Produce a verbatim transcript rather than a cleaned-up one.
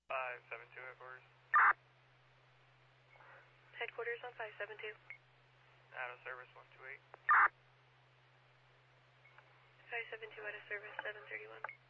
five seven two headquarters. Headquarters on five seven two. Out of service one two eight. five seven two out of service seven thirty-one.